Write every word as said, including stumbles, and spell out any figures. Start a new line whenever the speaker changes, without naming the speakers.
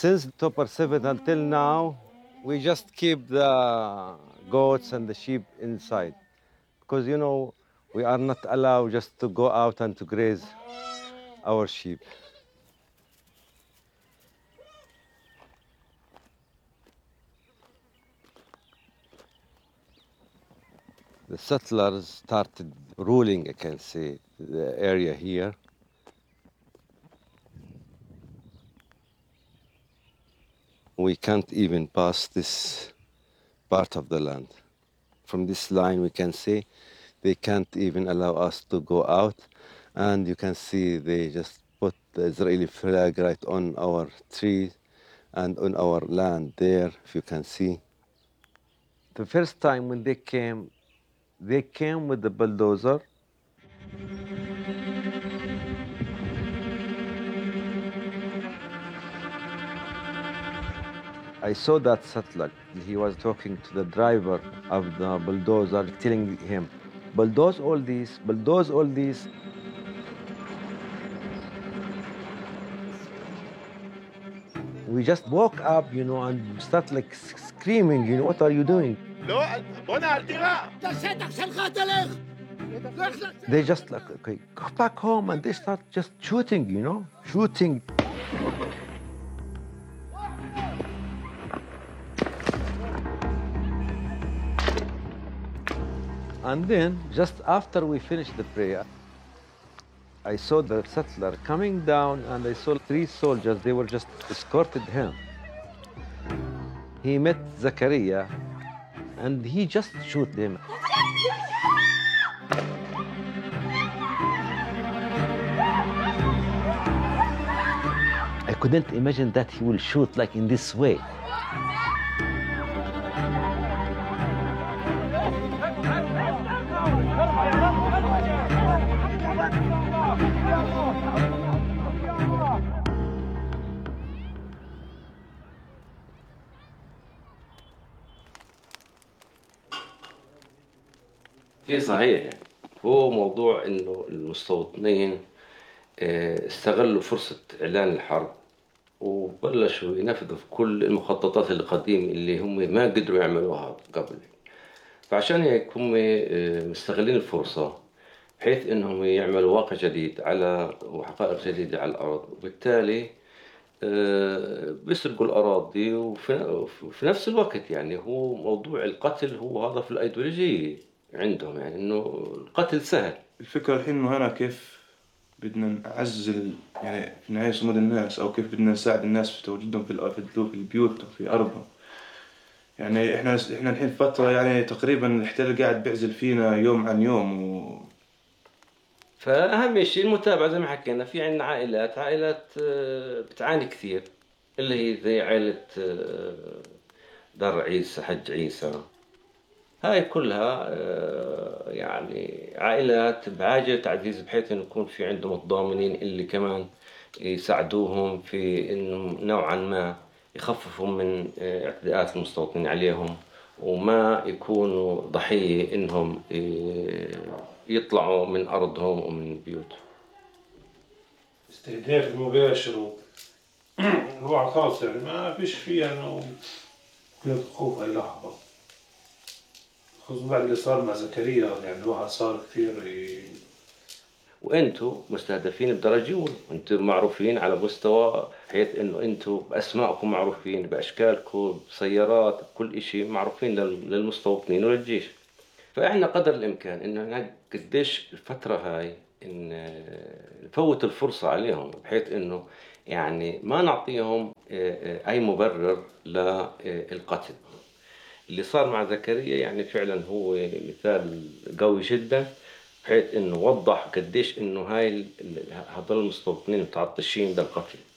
Since October seventh until now, we just keep the goats and the sheep inside. Because, you know, we are not allowed just to go out and to graze our sheep. The settlers started ruling, I can say, the area here. We can't even pass this part of the land. From this line, we can see they can't even allow us to go out. And you can see they just put the Israeli flag right on our trees and on our land there, if you can see. The first time when they came, they came with the bulldozer. I saw that settler. He was talking to the driver of the bulldozer, telling him, bulldoze all these, bulldoze all these. We just woke up, you know, and start like screaming, you know, what are you doing? They just like, okay, go back home, and they start just shooting, you know, shooting. And then, just after we finished the prayer, I saw the settler coming down, and I saw three soldiers. They were just escorted him. He met Zakaria, and he just shoot him. I couldn't imagine that he will shoot like in this way.
هي صحيح، هو موضوع إنه المستوطنين استغلوا فرصة إعلان الحرب وبلشوا ينفذوا في كل المخططات القديمة اللي هم ما قدروا يعملوها قبل. فعشان هيك هم مستغلين الفرصة بحيث إنهم يعملوا واقع جديد على وحقائق جديدة على الأرض، وبالتالي بيسرقوا الأراضي. وفي نفس الوقت يعني هو موضوع القتل هو هذا في الأيديولوجية عندهم، يعني إنه القتل سهل.
الفكرة الحين إنه هنا كيف بدنا نعزل يعني في نهاية صمود الناس، أو كيف بدنا نساعد الناس في تواجدهم في في البيوت وفي أرضهم. يعني إحنا إحنا الحين فترة يعني تقريبا الاحتلال قاعد بيعزل فينا يوم عن يوم. و...
فأهم شيء المتابعة زي ما حكينا. في عندنا عائلات عائلات بتعاني كثير، اللي هي زي عائلة دار عيسى حج عيسى. هاي كلها يعني عائلات بحاجة تعزيز بحيث إنه يكون في عندهم الضامنين اللي كمان يساعدوهم في إنه نوعا ما يخففوا من اعتداءات المستوطنين عليهم، وما يكونوا ضحية إنهم يطلعوا من أرضهم ومن بيوتهم.
استهداف المباشر هو خاص، يعني ما فيش فيه أنه كل خوف أي لحظة، خصوصا بعد اللي صار مع زكريا. يعني الواحد صار كثير ي...
وأنتوا مستهدفين بدرجة أولى، أنتوا معروفين على مستوى بحيث إنه أنتوا بأسمائكم معروفين، بأشكالكم، بسيارات، بكل إشي معروفين للمستوطنين وللجيش. فإحنا قدر الإمكان إنه قديش الفترة هاي إن نفوت الفرصة عليهم بحيث إنه يعني ما نعطيهم أي مبرر للقتل. اللي صار مع زكريا يعني فعلا هو مثال قوي جدا، بحيث إنه وضح قديش إنه هاي هذول المستوطنين متعطشين للقتل.